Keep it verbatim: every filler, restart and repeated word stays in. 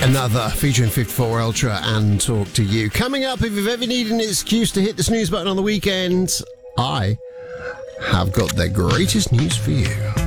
Another featuring fifty-four Ultra and Talk to You. Coming up, if you've ever needed an excuse to hit the snooze button on the weekend, I have got the greatest news for you.